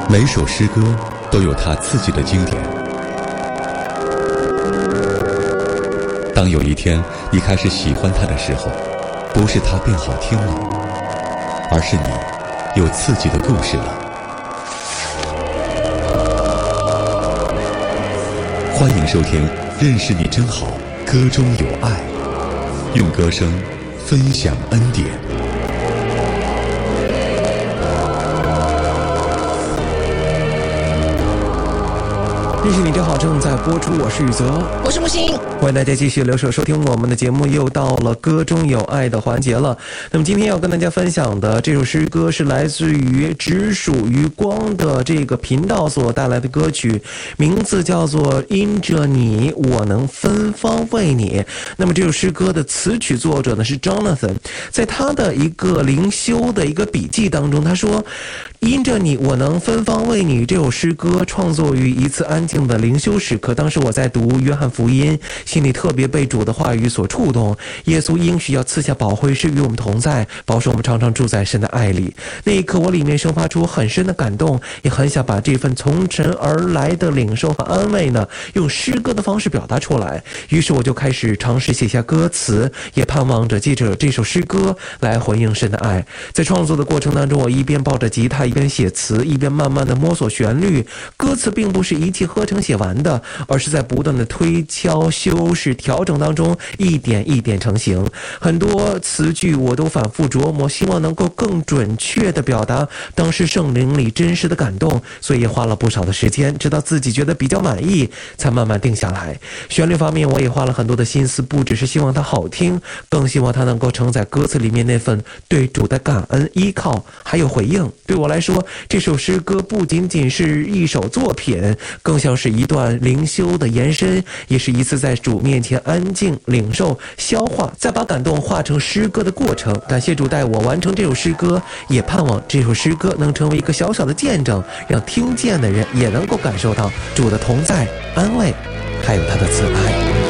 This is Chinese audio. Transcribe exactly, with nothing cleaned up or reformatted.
每首诗歌都有它自己的经典。当有一天你开始喜欢它的时候，不是它变好听了，而是你有自己的故事了。欢迎收听《认识你真好》，歌中有爱，用歌声分享恩典。 认识你真好正在播出，我是宇泽， 我是木星， 欢迎大家继续留守收听我们的节目，又到了歌中有爱的环节了。那么今天要跟大家分享的这首诗歌是来自于只属于光的这个频道所带来的歌曲，名字叫做因着你我能芬芳为你。那么这首诗歌的词曲作者呢是 Jonathan， 在他的一个灵修的一个笔记当中，他说因着你我能芬芳为你这首诗歌创作于一次安静的灵修时刻。当时我在读约翰福音，心里特别被主的话语所触动，耶稣应许要赐下保惠师与我们同在，保守我们常常住在神的爱里。那一刻我里面生发出很深的感动，也很想把这份从神而来的领受和安慰呢用诗歌的方式表达出来。于是我就开始尝试写下歌词，也盼望着借着这首诗歌来回应神的爱。在创作的过程当中，我一边抱着吉他一边写词，一边慢慢的摸索旋律。歌词并不是一气呵成写完的，而是在不断的推敲修饰调整当中一点一点成型。很多词句我都反复琢磨，希望能够更准确的表达当时圣灵里真实的感动，所以也花了不少的时间，直到自己觉得比较满意才慢慢定下来。旋律方面我也花了很多的心思，不只是希望它好听，更希望它能够承载歌词里面那份对主的感恩依靠还有回应。对我来说，这首诗歌不仅仅是一首作品，更像是一段灵修的延伸，也是一次在主面前安静领受消化，再把感动化成诗歌的过程。感谢主带我完成这首诗歌，也盼望这首诗歌能成为一个小小的见证，让听见的人也能够感受到主的同在安慰还有他的慈爱。